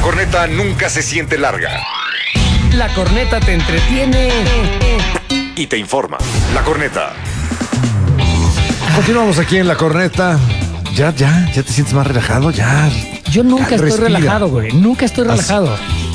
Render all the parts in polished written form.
corneta nunca se siente larga. La corneta te entretiene Y te informa. La corneta. Continuamos aquí en La Corneta. Ya te sientes más relajado, ya. Yo nunca estoy respira. relajado, güey. Nunca estoy relajado.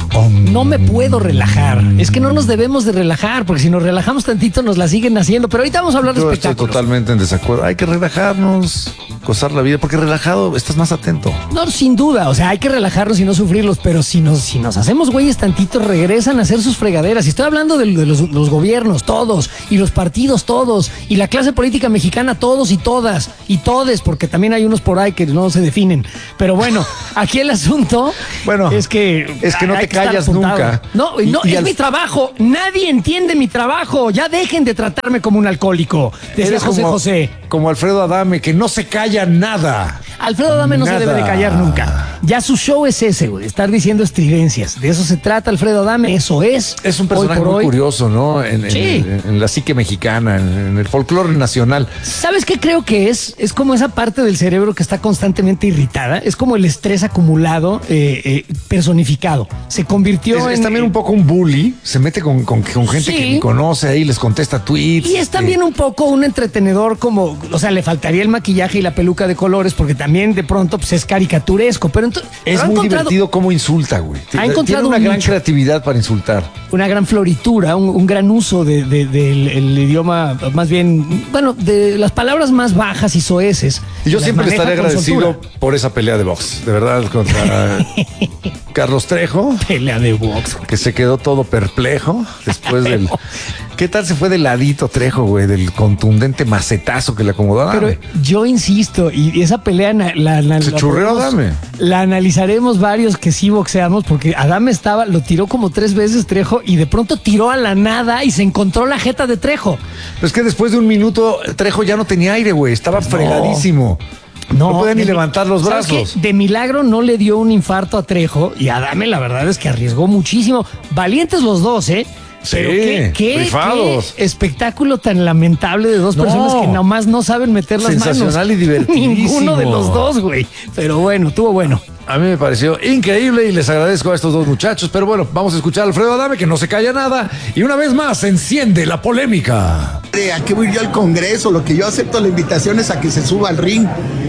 No me puedo relajar. Es que no nos debemos de relajar, porque si nos relajamos tantito nos la siguen haciendo. Pero ahorita vamos a hablar de Yo estoy espectáculos. totalmente en desacuerdo. Hay que relajarnos, gozar la vida, porque relajado estás más atento. No, sin duda. O sea, hay que relajarnos y no sufrirlos. Pero si nos hacemos güeyes tantito, regresan a hacer sus fregaderas. Y estoy hablando de los gobiernos, todos. Y los partidos, todos. Y la clase política mexicana, todos y todas. Y todes, porque también hay unos por ahí que no se definen. Pero bueno, aquí el asunto es que no hay te estar callas apuntado. nunca. No, es mi trabajo. Nadie entiende mi trabajo. Ya dejen de tratarme como un alcohólico. Desde Eres José. como Alfredo Adame, que no se calla nada. Alfredo Adame no se debe de callar nunca. Ya su show es ese, güey, estar diciendo estridencias. De eso se trata Alfredo Adame, eso es. Es un personaje hoy por muy hoy. curioso, ¿no? Sí. En la psique mexicana, en el folclore nacional. ¿Sabes qué creo que es? Es como esa parte del cerebro que está constantemente irritada. Es como el estrés acumulado, personificado. Se convirtió Es en... también un poco un bully. Se mete con gente Sí. que ni conoce ahí, les contesta tweets. Y es también un poco un entretenedor como, o sea, le faltaría el maquillaje y la peluca de colores porque también de pronto pues, es caricaturesco. Pero Es muy divertido cómo insulta, güey. Ha encontrado Tiene una un gran nicho. creatividad para insultar. Una gran floritura, un gran uso del el idioma, más bien, bueno, de las palabras más bajas y soeces. Y yo Las siempre le maneja estaré con agradecido soltura. por esa pelea de box, de verdad, contra Carlos Trejo, Pelea de box. que se quedó todo perplejo después del... ¿Qué tal se fue de ladito Trejo, güey? Del contundente macetazo que le acomodó a Adame. Pero yo insisto, y esa pelea Se churreó Adame. La analizaremos varios que sí boxeamos, porque Adame lo tiró como 3 veces Trejo y de pronto tiró a la nada y se encontró la jeta de Trejo. Pero es que después de un minuto Trejo ya no tenía aire, güey. Estaba fregadísimo. No podía ni levantar los ¿sabes brazos. qué? De milagro no le dio un infarto a Trejo y Adame la verdad es que arriesgó muchísimo. Valientes los dos, ¿eh? Sí, Pero qué rifados. espectáculo tan lamentable de dos personas que nomás no saben meter las manos. Sensacional y divertidísimo. Ninguno de los dos, güey. Pero bueno, estuvo bueno. A mí me pareció increíble y les agradezco a estos dos muchachos. Pero bueno, vamos a escuchar a Alfredo Adame, que no se calla nada. Y una vez más, se enciende la polémica. ¿A qué voy yo al Congreso? Lo que yo acepto la invitación es a que se suba al ring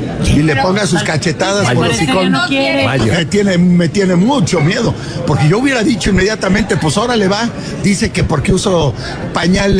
y le ponga sus cachetadas por hocicón. Me tiene mucho miedo, porque yo hubiera dicho inmediatamente, pues órale va, dice que porque uso pañal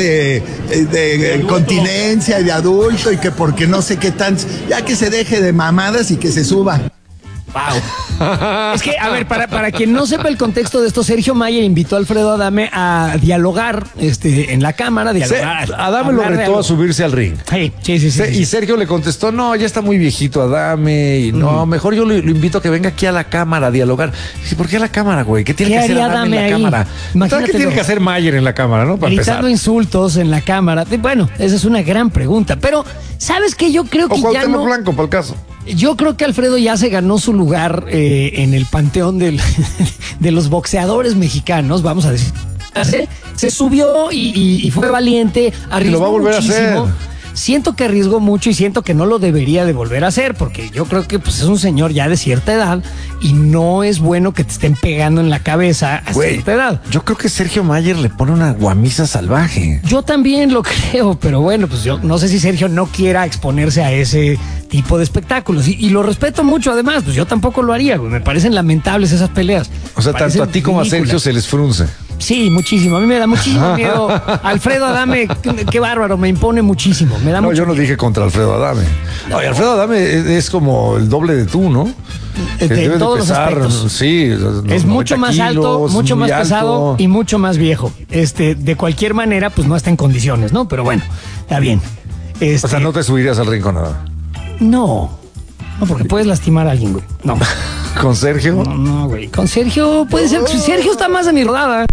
de continencia y de adulto y que porque no sé qué tan, ya que se deje de mamadas y que se suba. Wow. Es que, a ver, para quien no sepa el contexto de esto, Sergio Mayer invitó a Alfredo Adame a dialogar en la cámara. Adame lo retó a subirse al ring. Sí. Y Sergio le contestó, no, ya está muy viejito Adame, y no, mejor yo lo invito a que venga aquí a la cámara a dialogar. Dice, ¿por qué a la cámara, güey? ¿Qué tiene que hacer Adame en la cámara? ¿Qué tiene que hacer Mayer en la cámara, no? Para gritando empezar. insultos en la cámara. Bueno, esa es una gran pregunta. Pero, ¿sabes qué? Yo creo que ya no... Blanco, para el caso. Yo creo que Alfredo ya se ganó su lugar en el panteón de los boxeadores mexicanos, vamos a decir. Se subió y fue valiente, arriesgó lo va a volver muchísimo. a hacer. Siento que arriesgó mucho y siento que no lo debería de volver a hacer, porque yo creo que pues, es un señor ya de cierta edad y no es bueno que te estén pegando en la cabeza a cierta edad. Yo creo que Sergio Mayer le pone una guamisa salvaje. Yo también lo creo, pero bueno, pues yo no sé si Sergio no quiera exponerse a ese tipo de espectáculos y lo respeto mucho además, pues yo tampoco lo haría, güey. Me parecen lamentables esas peleas. O sea, tanto a ti como a Sergio se les frunce. Sí, muchísimo. A mí me da muchísimo miedo. Alfredo Adame, qué bárbaro, me impone muchísimo. Me da No, mucho yo no miedo. dije contra Alfredo Adame. No. Oye, Alfredo Adame es como el doble de tú, ¿no? Que debe En de todos los pesar, aspectos. sí, Es mucho más alto, kilos, mucho muy más pesado alto. y mucho más viejo. De cualquier manera, pues no está en condiciones, ¿no? Pero bueno, está bien. O sea, no te subirías al ring con nada. No, porque puedes lastimar a alguien, güey. No. ¿Con Sergio? No, güey. Con Sergio puede ser. Sergio está más a mi rodada.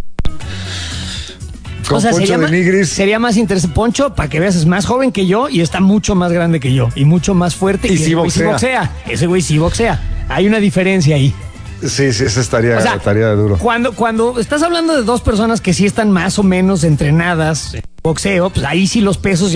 Con Poncho de Nigris. Sería más interesante. Poncho, para que veas, es más joven que yo y está mucho más grande que yo y mucho más fuerte. Y sí ese güey boxea. Ese güey sí boxea. Hay una diferencia ahí. Sí, eso estaría, O sea, estaría duro. Cuando estás hablando de dos personas que sí están más o menos entrenadas en boxeo, pues ahí sí los pesos ya son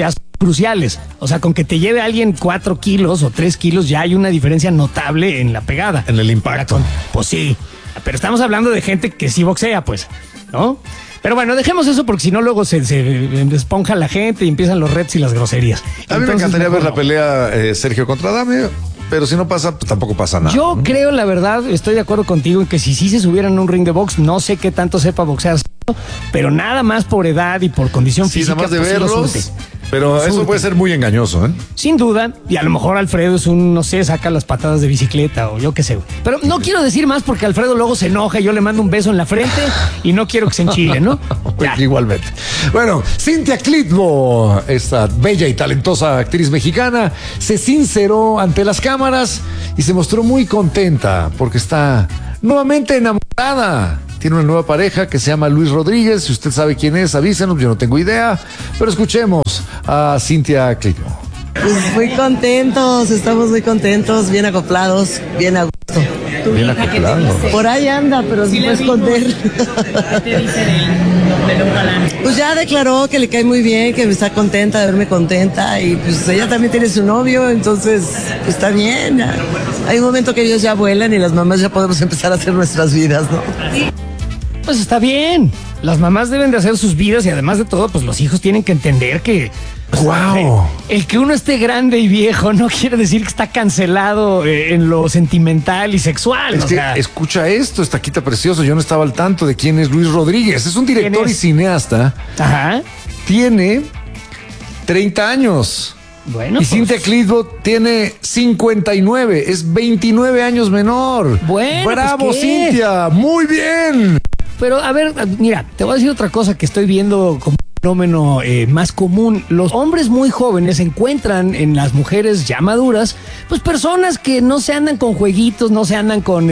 cruciales. O sea, con que te lleve alguien 4 kilos o 3 kilos, ya hay una diferencia notable en la pegada. En el impacto. Pues sí. Pero estamos hablando de gente que sí boxea, pues, ¿no? Pero bueno, dejemos eso porque si no luego se esponja la gente y empiezan los retos y las groserías. A mí me encantaría ver la pelea Sergio contra Adame, pero si no pasa, pues tampoco pasa nada. Yo creo, la verdad, estoy de acuerdo contigo en que si sí se subieran a un ring de box, no sé qué tanto sepa boxear, pero nada más por edad y por condición física. Nada más de pues, verlos. Pero eso puede ser muy engañoso, ¿eh? Sin duda, y a lo mejor Alfredo es un, no sé, saca las patadas de bicicleta o yo qué sé. Pero no quiero decir más porque Alfredo luego se enoja y yo le mando un beso en la frente y no quiero que se enchile, ¿no? Igualmente. Bueno, Cintia Clitbo, esta bella y talentosa actriz mexicana, se sinceró ante las cámaras y se mostró muy contenta porque está nuevamente enamorada. Tiene una nueva pareja que se llama Luis Rodríguez. Si usted sabe quién es, avísenos, yo no tengo idea. Pero escuchemos a Cintia Clitbo. Pues muy contentos, estamos muy contentos, bien acoplados, bien a gusto. Bien acoplados. Por ahí anda, pero se puede esconder. ¿Qué dice de Don Galán? Pues ya declaró que le cae muy bien, que está contenta de verme contenta y pues ella también tiene su novio, entonces pues, está bien. Hay un momento que ellos ya vuelan y las mamás ya podemos empezar a hacer nuestras vidas, ¿no? Pues está bien. Las mamás deben de hacer sus vidas y además de todo, pues los hijos tienen que entender que... ¡Wow! El que uno esté grande y viejo no quiere decir que está cancelado en lo sentimental y sexual. Es que, escucha esto, Estaquita Precioso, yo no estaba al tanto de quién es Luis Rodríguez. Es un director y cineasta. Ajá. Tiene 30 años. Bueno, y Cintia Clitbo tiene 59, es 29 años menor. Bueno, ¡bravo, pues, Cintia! ¡Muy bien! Pero a ver, mira, te voy a decir otra cosa que estoy viendo como fenómeno más común. Los hombres muy jóvenes encuentran en las mujeres ya maduras, pues personas que no se andan con jueguitos, no se andan con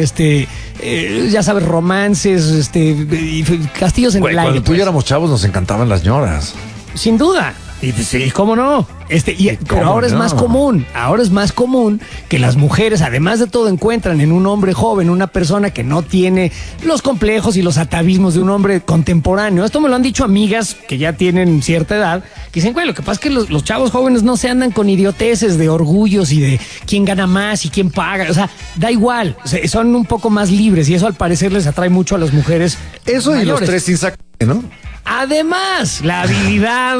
ya sabes, romances, y castillos en el aire. Cuando tú y yo éramos chavos nos encantaban las ñoras. Sin duda. Y sí, ¿cómo no? Pero ahora es más común. Ahora es más común que las mujeres, además de todo, encuentran en un hombre joven una persona que no tiene los complejos y los atavismos de un hombre contemporáneo. Esto me lo han dicho amigas que ya tienen cierta edad, que dicen, güey, lo que pasa es que los chavos jóvenes no se andan con idioteces de orgullos y de quién gana más y quién paga. O sea, da igual. O sea, son un poco más libres y eso al parecer les atrae mucho a las mujeres. Eso mayores. Y los tres sin sacar, ¿no? Además, la habilidad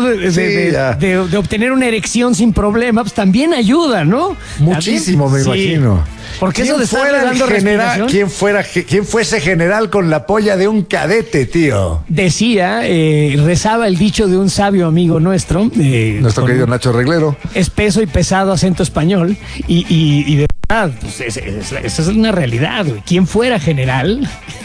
de obtener una erección sin problema, pues también ayuda, ¿no? Muchísimo, me imagino. Porque eso de estar dando general, ¿quién fuese general con la polla de un cadete, tío? Decía, rezaba el dicho de un sabio amigo nuestro. Nuestro querido Nacho Reglero. Espeso y pesado acento español. Y de verdad, pues, esa es una realidad, güey. ¿Quién fuera general?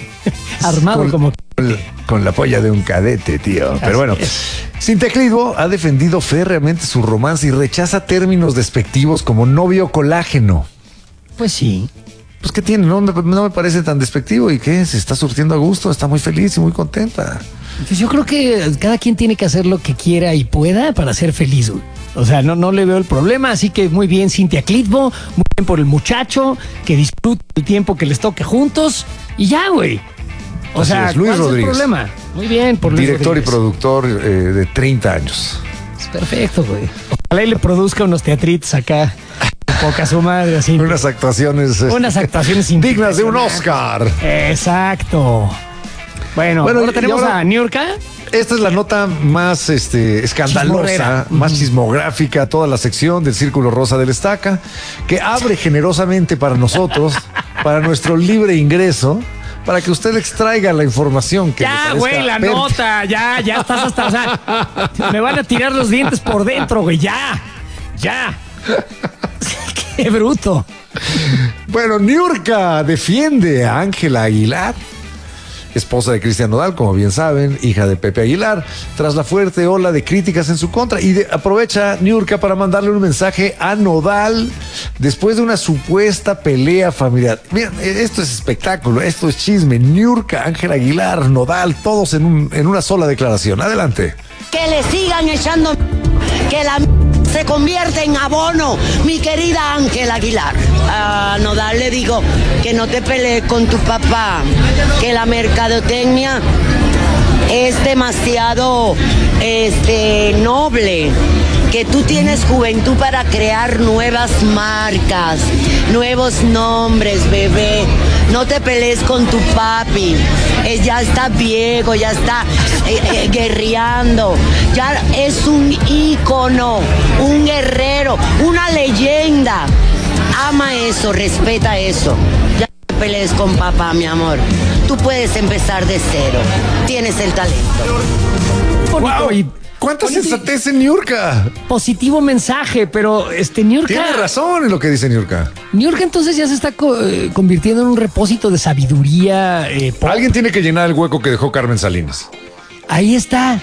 Armado con la polla de un cadete, tío. Pero bueno, Cintia Clitbo ha defendido férreamente su romance y rechaza términos despectivos como novio colágeno. Pues sí. Pues ¿qué tiene? No me parece tan despectivo. ¿Y qué? Se está surtiendo a gusto, está muy feliz y muy contenta. Pues yo creo que cada quien tiene que hacer lo que quiera y pueda para ser feliz, güey. O sea, no le veo el problema, así que muy bien Cintia Clitbo, muy bien por el muchacho, que disfrute el tiempo que les toque juntos y ya, güey. O sea, es, Luis ¿cuál Rodríguez. Es el problema? Muy bien por Luis Director Rodríguez. Y productor de 30 años. Es perfecto, güey. Ojalá y le produzca unos teatritos acá. Poca su madre, así. Unas actuaciones dignas de un Oscar. Exacto. Bueno, ahora tenemos a Niurka. Esta es la nota más escandalosa, más chismográfica, toda la sección del Círculo Rosa del Estaca, que abre generosamente para nosotros, para nuestro libre ingreso, para que usted extraiga la información que ya, güey, la nota, ya estás hasta, o sea, me van a tirar los dientes por dentro, güey, ya. Qué bruto. Bueno, Niurka defiende a Ángela Aguilar, esposa de Cristian Nodal, como bien saben, hija de Pepe Aguilar, tras la fuerte ola de críticas en su contra. Y aprovecha Niurka para mandarle un mensaje a Nodal después de una supuesta pelea familiar. Miren, esto es espectáculo, esto es chisme. Niurka, Ángela Aguilar, Nodal, todos en una sola declaración. Adelante. Que le sigan echando, que la se convierte en abono, mi querida Ángela Aguilar. A Nodal le digo que no te pelees con tu papá, que la mercadotecnia es demasiado noble que tú tienes juventud para crear nuevas marcas, nuevos nombres, bebé. No te pelees con tu papi. Ya está viejo, ya está guerreando. Ya es un ícono, un guerrero, una leyenda. Ama eso, respeta eso. Ya no te pelees con papá, mi amor. Tú puedes empezar de cero. Tienes el talento. Wow. Y ¿cuánta sensatez en Niurka? Positivo mensaje, pero Niurka... Tiene razón en lo que dice Niurka. Niurka entonces ya se está convirtiendo en un repósito de sabiduría. Alguien tiene que llenar el hueco que dejó Carmen Salinas. Ahí está.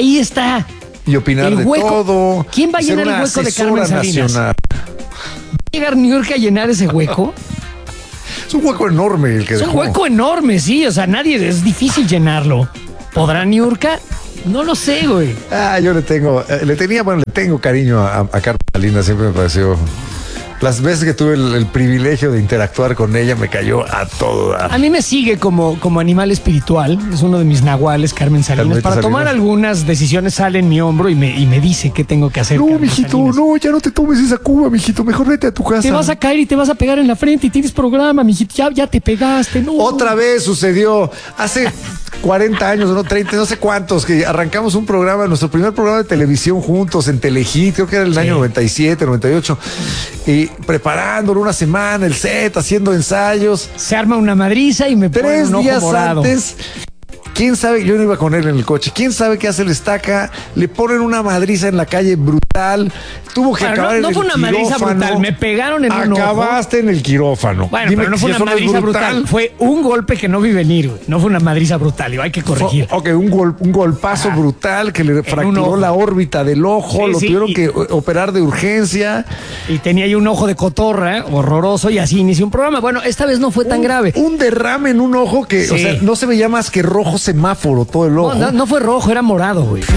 Y opinar el de hueco. todo. ¿Quién va a llenar el hueco de Carmen Salinas? ¿Va a llegar Niurka a llenar ese hueco? Es un hueco enorme el que dejó. Es un hueco enorme, sí. O sea, es difícil llenarlo. ¿Podrá Niurka? No lo sé, güey. Yo le tengo cariño a Carmen Salinas, siempre me pareció. Las veces que tuve el privilegio de interactuar con ella, me cayó a todo. A mí me sigue como animal espiritual, es uno de mis nahuales, Carmen Salinas. Para tomar algunas decisiones sale en mi hombro y me dice qué tengo que hacer. No, Carmen mijito, Salinas. no, ya no te tomes esa cuba, mijito, mejor vete a tu casa. Te vas a caer y te vas a pegar en la frente y tienes programa, mijito, ya te pegaste, no. Otra vez sucedió, hace 40 años, no 30, no sé cuántos, que arrancamos un programa, nuestro primer programa de televisión juntos en Telehit, creo que era el año 97, 98, y preparándolo una semana, el set, haciendo ensayos. Se arma una madriza y me pone un ojo morado. 3 días antes, quién sabe, yo no iba con él en el coche, quién sabe qué hace el Estaca, le ponen una madriza en la calle brutal, tuvo que acabar en el quirófano. No fue una madriza brutal, me pegaron en un ojo. Acabaste en el quirófano. Bueno, dime, pero no fue una madriza brutal, fue un golpe que no vi venir, güey. No fue una madriza brutal, hay que corregir. Un golpazo brutal que le fracturó la órbita del ojo, lo tuvieron que operar de urgencia. Y tenía ahí un ojo de cotorra, horroroso, y así inició un programa. Bueno, esta vez no fue tan grave. Un derrame en un ojo que, o sea, no se veía más que rojo semáforo todo el ojo. No fue rojo, era morado, güey.